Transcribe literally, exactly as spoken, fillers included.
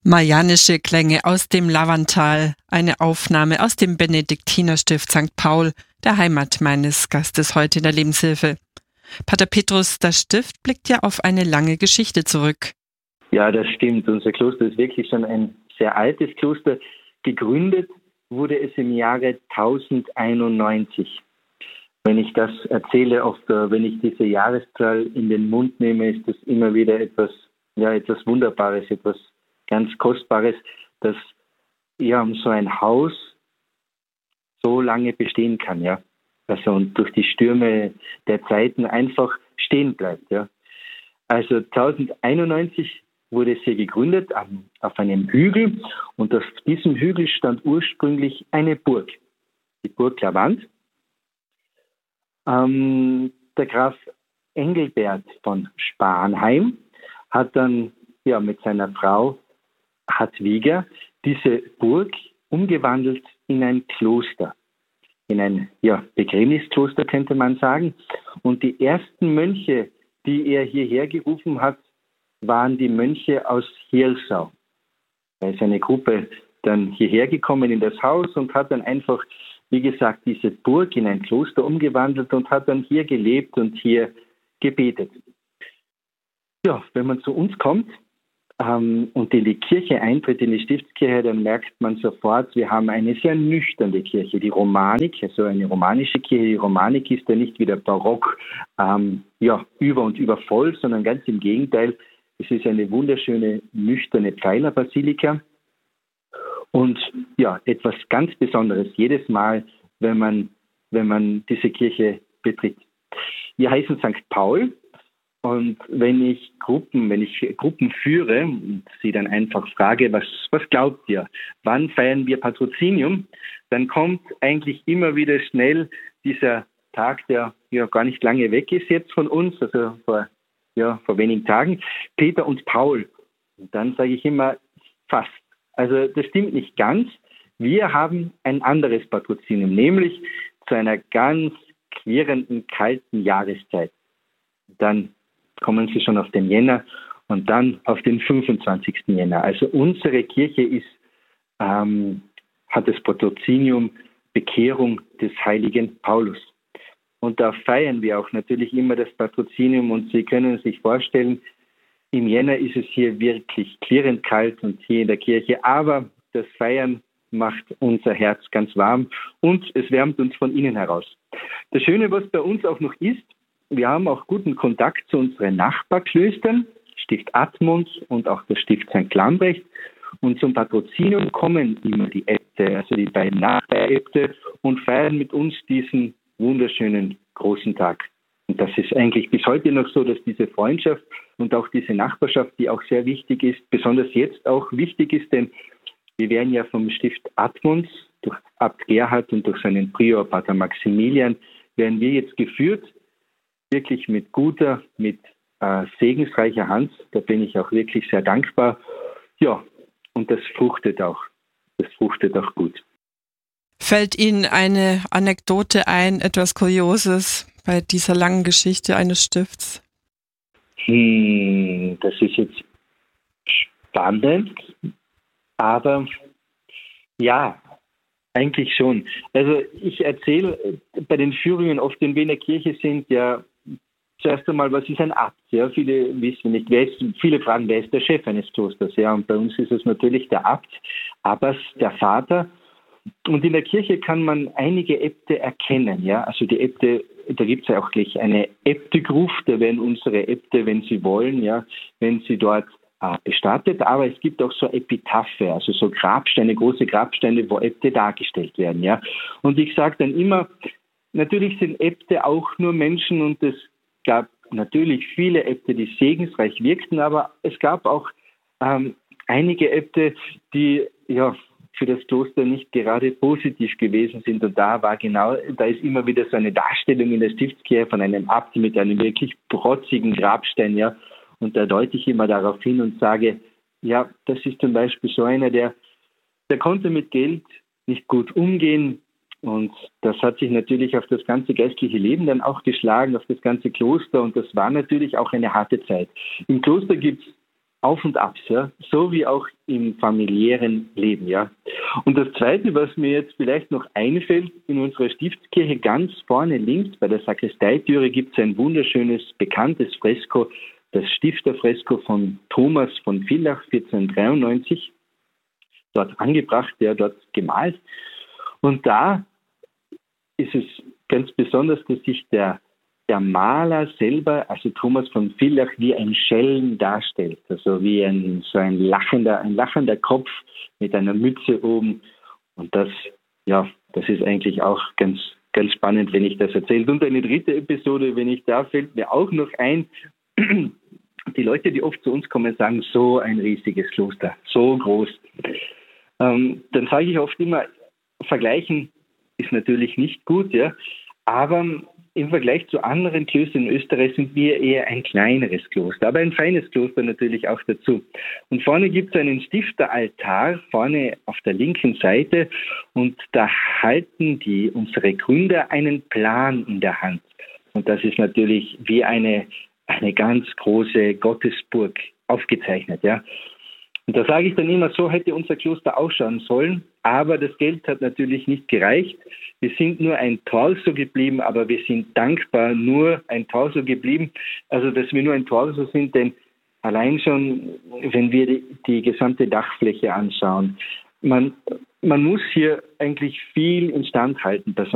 Marianische Klänge aus dem Lavantal, eine Aufnahme aus dem Benediktinerstift Sankt Paul, der Heimat meines Gastes heute in der Lebenshilfe. Pater Petrus, das Stift blickt ja auf eine lange Geschichte zurück. Ja, das stimmt. Unser Kloster ist wirklich schon ein sehr altes Kloster. Gegründet wurde es im Jahre tausendeinundneunzig. Wenn ich das erzähle, oft, wenn ich diese Jahreszahl in den Mund nehme, ist das immer wieder etwas, ja, etwas Wunderbares, etwas ganz Kostbares, dass ja so ein Haus so lange bestehen kann, ja. Also und durch die Stürme der Zeiten einfach stehen bleibt, ja. Also tausendeinundneunzig wurde es hier gegründet am, auf einem Hügel und auf diesem Hügel stand ursprünglich eine Burg, die Burg Lavant. Ähm, der Graf Engelbert von Spanheim hat dann ja mit seiner Frau Hadwiger diese Burg umgewandelt in ein Kloster, in ein ja, Begräbniskloster könnte man sagen. Und die ersten Mönche, die er hierher gerufen hat, waren die Mönche aus Hirsau. Da ist eine Gruppe dann hierher gekommen in das Haus und hat dann einfach, wie gesagt, diese Burg in ein Kloster umgewandelt und hat dann hier gelebt und hier gebetet. Ja, wenn man zu uns kommt, Ähm, und in die Kirche eintritt, in die Stiftskirche, dann merkt man sofort, wir haben eine sehr nüchterne Kirche. Die Romanik, also eine romanische Kirche, die Romanik ist ja nicht wie der Barock ähm, ja, über und über voll, sondern ganz im Gegenteil. Es ist eine wunderschöne, nüchterne Pfeilerbasilika und ja, etwas ganz Besonderes jedes Mal, wenn man, wenn man diese Kirche betritt. Wir heißen Sankt Paul. Und wenn ich Gruppen, wenn ich Gruppen führe und sie dann einfach frage, was, was glaubt ihr, wann feiern wir Patrozinium, dann kommt eigentlich immer wieder schnell dieser Tag, der ja gar nicht lange weg ist jetzt von uns, also vor, ja, vor wenigen Tagen, Peter und Paul. Und dann sage ich immer fast. Also das stimmt nicht ganz. Wir haben ein anderes Patrozinium, nämlich zu einer ganz quirlenden, kalten Jahreszeit. Dann kommen Sie schon auf den Jänner und dann auf den fünfundzwanzigsten Jänner. Also unsere Kirche ist, ähm, hat das Patrozinium Bekehrung des heiligen Paulus. Und da feiern wir auch natürlich immer das Patrozinium und Sie können sich vorstellen, im Jänner ist es hier wirklich klirrend kalt und hier in der Kirche, aber das Feiern macht unser Herz ganz warm und es wärmt uns von innen heraus. Das Schöne, was bei uns auch noch ist, wir haben auch guten Kontakt zu unseren Nachbarklöstern, Stift Admont und auch das Stift Sankt Lambrecht. Und zum Patrozinium kommen immer die Äbte, also die beiden Nachbaräbte, und feiern mit uns diesen wunderschönen großen Tag. Und das ist eigentlich bis heute noch so, dass diese Freundschaft und auch diese Nachbarschaft, die auch sehr wichtig ist, besonders jetzt auch wichtig ist, denn wir werden ja vom Stift Admont durch Abt Gerhard und durch seinen Prior Pater Maximilian, werden wir jetzt geführt, wirklich mit guter, mit äh, segensreicher Hand. Da bin ich auch wirklich sehr dankbar. Ja, und das fruchtet auch. Das fruchtet auch gut. Fällt Ihnen eine Anekdote ein, etwas Kurioses bei dieser langen Geschichte eines Stifts? Hm, das ist jetzt spannend, aber ja, eigentlich schon. Also ich erzähle bei den Führungen oft in Wiener Kirche sind ja zuerst einmal, was ist ein Abt? Ja, viele wissen nicht, wer ist, viele fragen, wer ist der Chef eines Klosters? Ja, und bei uns ist es natürlich der Abt, Abbas, der Vater. Und in der Kirche kann man einige Äbte erkennen. Ja, also die Äbte, da gibt es ja auch gleich eine Äbtegruft, da werden unsere Äbte, wenn sie wollen, ja, wenn sie dort äh, bestattet. Aber es gibt auch so Epitaphe, also so Grabsteine, große Grabsteine, wo Äbte dargestellt werden. Ja, und ich sage dann immer, natürlich sind Äbte auch nur Menschen und es gab natürlich viele Äbte, die segensreich wirkten, aber es gab auch ähm, einige Äbte, die ja für das Kloster nicht gerade positiv gewesen sind. Und da war genau, da ist immer wieder so eine Darstellung in der Stiftskirche von einem Abt mit einem wirklich protzigen Grabstein, ja. Und da deute ich immer darauf hin und sage, ja, das ist zum Beispiel so einer, der, der konnte mit Geld nicht gut umgehen. Und das hat sich natürlich auf das ganze geistliche Leben dann auch geschlagen, auf das ganze Kloster. Und das war natürlich auch eine harte Zeit. Im Kloster gibt es Auf und Abs, ja, so wie auch im familiären Leben, ja. Und das Zweite, was mir jetzt vielleicht noch einfällt, in unserer Stiftskirche ganz vorne links bei der Sakristeitüre gibt es ein wunderschönes, bekanntes Fresko, das Stifterfresko von Thomas von Villach vierzehnhundertdreiundneunzig, dort angebracht, ja, dort gemalt. Und da ist es ganz besonders, dass sich der der Maler selber, also Thomas von Villach, wie ein Schelm darstellt. Also wie ein, so ein lachender, ein lachender Kopf mit einer Mütze oben. Und das, ja, das ist eigentlich auch ganz, ganz spannend, wenn ich das erzähle. Und eine dritte Episode, wenn ich darf, fällt mir auch noch ein. Die Leute, die oft zu uns kommen, sagen, so ein riesiges Kloster, so groß. Ähm, dann sage ich oft immer, vergleichen ist natürlich nicht gut, ja, aber im Vergleich zu anderen Klöstern in Österreich sind wir eher ein kleineres Kloster, aber ein feines Kloster natürlich auch dazu. Und vorne gibt es einen Stifteraltar, vorne auf der linken Seite, und da halten die unsere Gründer einen Plan in der Hand. Und das ist natürlich wie eine, eine ganz große Gottesburg aufgezeichnet, ja. Und da sage ich dann immer, so hätte unser Kloster ausschauen sollen, aber das Geld hat natürlich nicht gereicht. Wir sind nur ein Torso geblieben, aber wir sind dankbar, nur ein Torso geblieben. Also, dass wir nur ein Torso sind, denn allein schon, wenn wir die, die gesamte Dachfläche anschauen, man, man muss hier eigentlich viel instand halten.